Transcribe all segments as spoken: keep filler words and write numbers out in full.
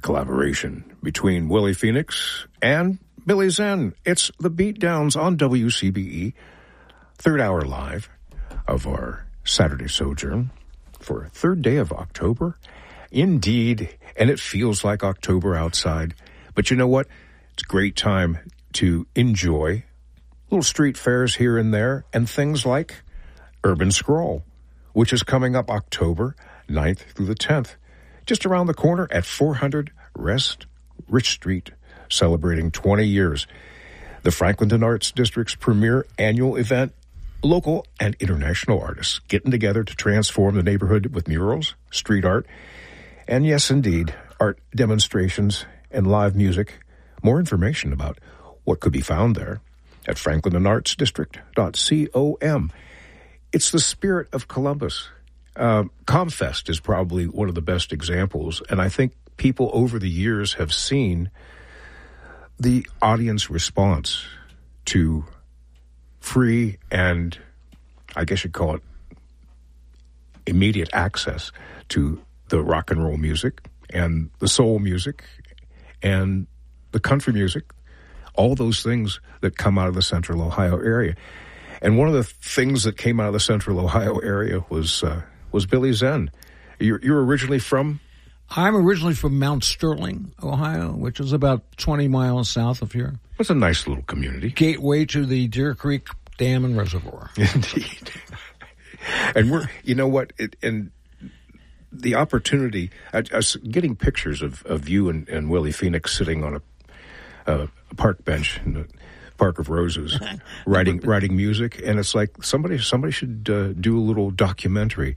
collaboration between Willie Phoenix and Billy Zen. It's the Beatdowns on W C B E, third hour live of our Saturday sojourn for third day of October. Indeed, and it feels like October outside. But you know what? It's a great time to enjoy little street fairs here and there and things like Urban Scroll, which is coming up October ninth through the tenth, just around the corner at four hundred West Rich Street, celebrating twenty years. The Franklinton Arts District's premier annual event, local and international artists getting together to transform the neighborhood with murals, street art, and yes, indeed, art demonstrations and live music. More information about what could be found there at franklinton arts district dot com. It's the spirit of Columbus. Uh, Comfest is probably one of the best examples, and I think people over the years have seen the audience response to free and, I guess you'd call it, immediate access to the rock and roll music and the soul music and the country music, all those things that come out of the Central Ohio area. And one of the things that came out of the Central Ohio area was uh, was Billy Zen. You're, you're originally from? I'm originally from Mount Sterling, Ohio, which is about twenty miles south of here. It's a nice little community. Gateway to the Deer Creek Dam and Reservoir. Indeed. And we're, you know what, it, and the opportunity, I, I was getting pictures of, of you and, and Willie Phoenix sitting on a, a, a park bench in the Park of Roses, writing writing music, and it's like somebody somebody should uh, do a little documentary.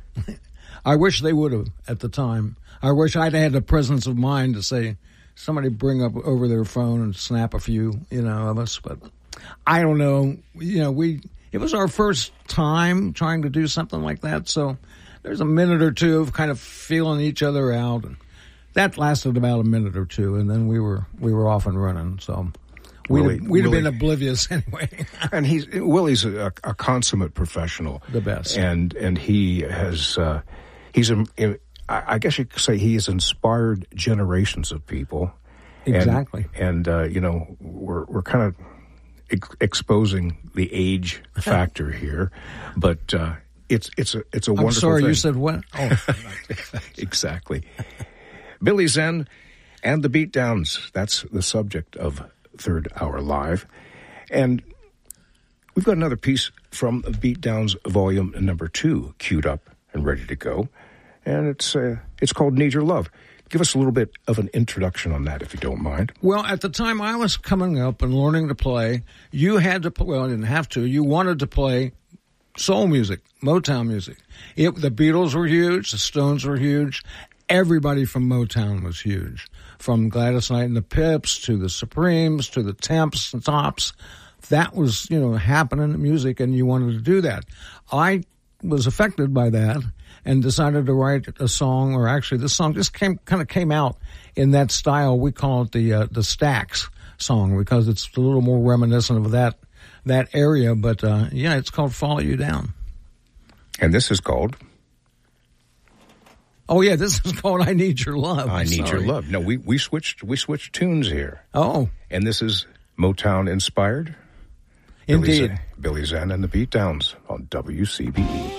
I wish they would have at the time. I wish I'd had the presence of mind to say, somebody bring up over their phone and snap a few, you know, of us. But I don't know. You know, we it was our first time trying to do something like that, so there's a minute or two of kind of feeling each other out, and that lasted about a minute or two, and then we were we were off and running. So we'd Willie, have, we'd Willie, have been oblivious anyway. And he's Willie's a, a consummate professional, the best, and and he has uh, he's a, I guess you could say he has inspired generations of people. Exactly, and, and uh, you know we're we're kind of ex- exposing the age factor here, but. Uh, It's it's a it's a wonderful. I'm sorry, thing. you said what? Oh, exactly. Billy Zen and the Beatdowns. That's the subject of Third Hour Live, and we've got another piece from Beatdowns Volume Number Two queued up and ready to go, and it's uh, it's called "Need Your Love." Give us a little bit of an introduction on that, if you don't mind. Well, at the time I was coming up and learning to play, you had to. Well, I didn't have to. You wanted to play soul music, Motown music. It, the Beatles were huge. The Stones were huge. Everybody from Motown was huge. From Gladys Knight and the Pips to the Supremes to the Temps and Tops. That was, you know, happening in music, and you wanted to do that. I was affected by that and decided to write a song, or actually this song just came kind of came out in that style. We call it the uh, the Stax song because it's a little more reminiscent of that that area, but uh, yeah, it's called Follow You Down. And this is called? Oh yeah, this is called I Need Your Love. I Need Sorry. Your Love. No, we, we switched we switched tunes here. Oh. And this is Motown inspired? Indeed. Billy Zen, Billy Zen and the Beatdowns on W C B E.